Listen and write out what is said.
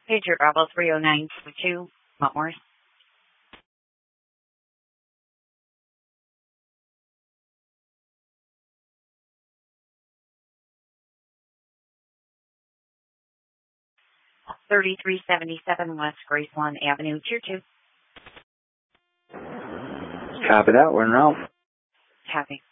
Pager Bravo 30922, Wentworth. $3377 West Graceland Avenue, Tier 2. Copy that. We're en route. Copy.